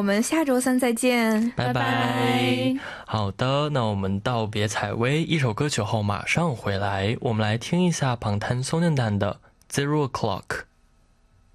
我们下周三再见， 拜拜。好的，那我们道别采薇，一首歌曲后马上回来，我们来听一下방탄소년단的 Zero Clock。